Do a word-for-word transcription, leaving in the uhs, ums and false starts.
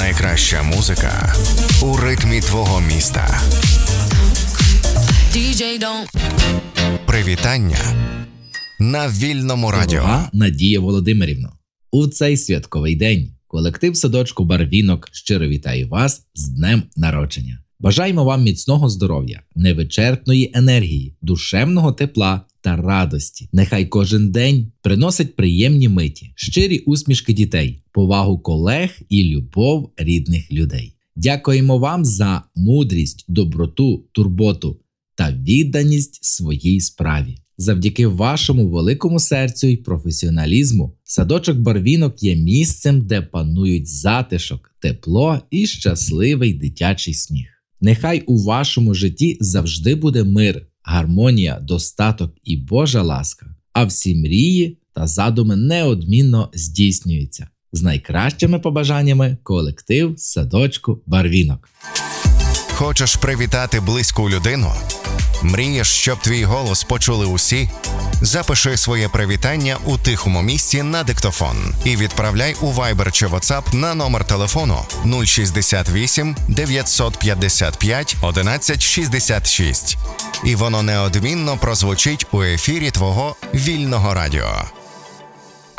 Найкраща музика у ритмі твого міста. Привітання на Вільному радіо. Дорога Надія Володимирівна, у цей святковий день колектив садочку «Барвінок» щиро вітає вас з днем народження. Бажаємо вам міцного здоров'я, невичерпної енергії, душевного тепла та радості. Нехай кожен день приносить приємні миті, щирі усмішки дітей, повагу колег і любов рідних людей. Дякуємо вам за мудрість, доброту, турботу та відданість своїй справі. Завдяки вашому великому серцю і професіоналізму садочок «Барвінок» є місцем, де панують затишок, тепло і щасливий дитячий сміх. Нехай у вашому житті завжди буде мир, гармонія, достаток і Божа ласка, а всі мрії та задуми неодмінно здійснюються. З найкращими побажаннями колектив садочку «Барвінок». Хочеш привітати близьку людину? Мрієш, щоб твій голос почули усі? Запиши своє привітання у тихому місці на диктофон і відправляй у Viber чи WhatsApp на номер телефону нуль шістдесят вісім дев'ятсот п'ятдесят п'ять одинадцять шістдесят шість. І воно неодмінно прозвучить у ефірі твого Вільного радіо.